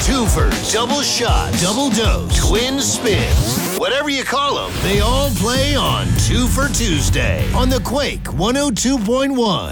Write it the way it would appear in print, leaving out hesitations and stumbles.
twofers, double shots, double dose, twin spins. Whatever you call them, they all play on Two for Tuesday on the Quake 102.1.